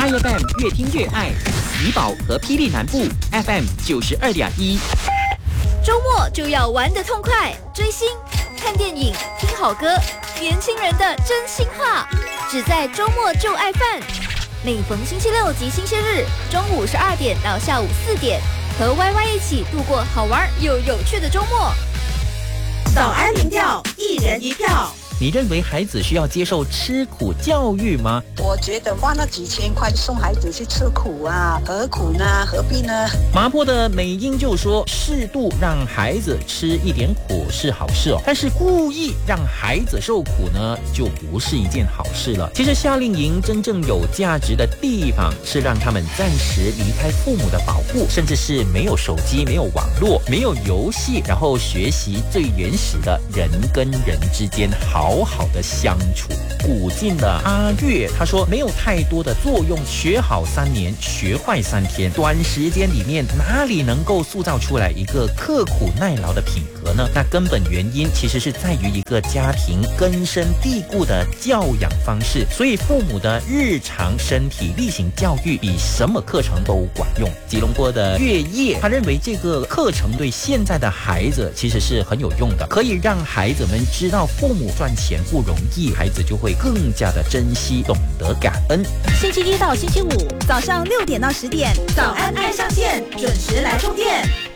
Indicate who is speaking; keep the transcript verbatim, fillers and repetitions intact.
Speaker 1: 爱 F M 越听越爱，怡保和霹雳南部 F M 九十二点一。
Speaker 2: 周末就要玩得痛快，追星、看电影、听好歌，年轻人的真心话，只在周末就爱饭。每逢星期六及星期日中午十二点到下午四点，和 Y Y 一起度过好玩又有趣的周末。
Speaker 3: 早安民调，一人一票。
Speaker 1: 你认为孩子需要接受吃苦教育吗？
Speaker 4: 我觉得花那几千块送孩子去吃苦啊，何苦呢？何必呢？
Speaker 1: 麻坡的美英就说，适度让孩子吃一点苦是好事哦，但是故意让孩子受苦呢，就不是一件好事了。其实夏令营真正有价值的地方，是让他们暂时离开父母的保护，甚至是没有手机、没有网络、没有游戏，然后学习最原始的人跟人之间好好好的相处。古晋的阿月他说，没有太多的作用，学好三年，学坏三天，短时间里面哪里能够塑造出来一个刻苦耐劳的品格呢？那根本原因其实是在于一个家庭根深蒂固的教养方式，所以父母的日常身体力行教育比什么课程都管用。吉隆坡的月夜他认为这个课程对现在的孩子其实是很有用的，可以让孩子们知道父母赚钱不容易，孩子就会更加的珍惜，懂得感恩。
Speaker 3: 星期一到星期五早上六点到十点，早安爱上线，准时来充电。